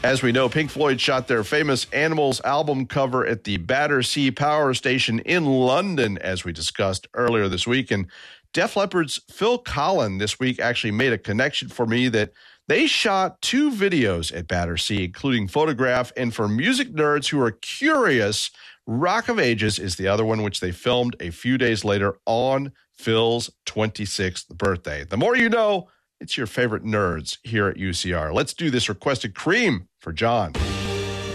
As we know, Pink Floyd shot their famous Animals album cover at the Battersea Power Station in London, as we discussed earlier this week. And Def Leppard's Phil Collen this week actually made a connection for me that they shot 2 videos at Battersea, including Photograph. And for music nerds who are curious, Rock of Ages is the other one, which they filmed a few days later on Phil's 26th birthday. The more you know, it's your favorite nerds here at UCR. Let's do this requested cream for John.